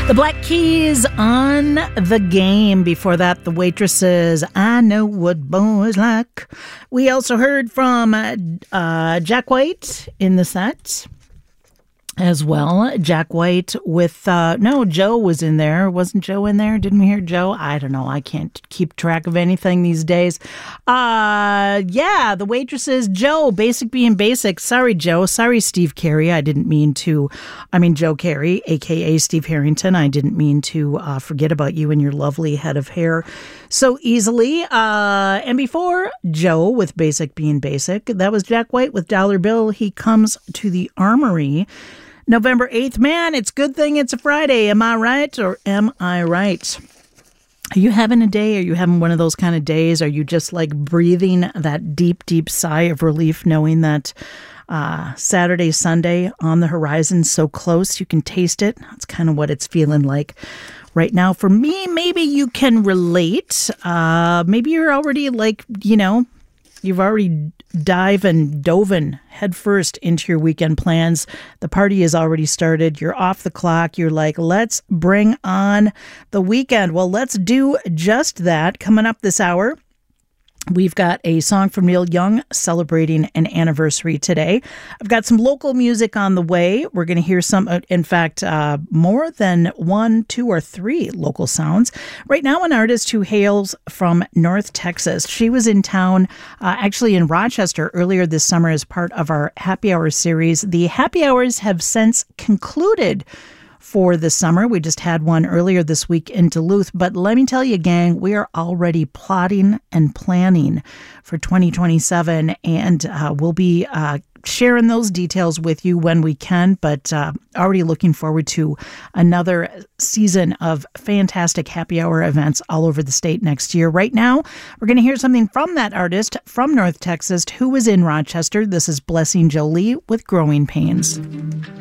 The Black Keys on the Game. Before that, the Waitresses, I Know What Boys Like. We also heard from Jack White in the set as well. Jack White with, no, Joe was in there. Wasn't Joe in there? Didn't we hear Joe? I don't know. I can't keep track of anything these days. Yeah, the Waitresses, Joe, Basic Being Basic. Sorry, Joe. Sorry, Steve Carey. I didn't mean to, Joe Carey, a.k.a. Steve Harrington. I didn't mean to forget about you and your lovely head of hair so easily. And before Joe with Basic Being Basic, that was Jack White with Dollar Bill. He Comes to the Armory. November 8th. Man, it's a good thing it's a Friday. Am I right or am I right? Are you having a day? Are you having one of those kind of days? Are you just like breathing that deep, deep sigh of relief knowing that Saturday, Sunday on the horizon so close you can taste it? That's kind of what it's feeling like right now. For me, maybe you can relate. Maybe you're already like, you've already dove headfirst into your weekend plans. The party has already started. You're off the clock. You're like, let's bring on the weekend. Well, let's do just that. Coming up this hour, we've got a song from Neil Young celebrating an anniversary today. I've got some local music on the way. We're going to hear some, in fact, more than 1, 2, or 3 local sounds. Right now, an artist who hails from North Texas. She was in town, actually in Rochester earlier this summer as part of our Happy Hour series. The Happy Hours have since concluded for the summer. We just had one earlier this week in Duluth. But let me tell you, gang, we are already plotting and planning for 2027, and we'll be sharing those details with you when we can, but already looking forward to another season of fantastic happy hour events all over the state next year. Right now, we're going to hear something from that artist from North Texas who was in Rochester. This is Blessing Jolie with Growing Pains.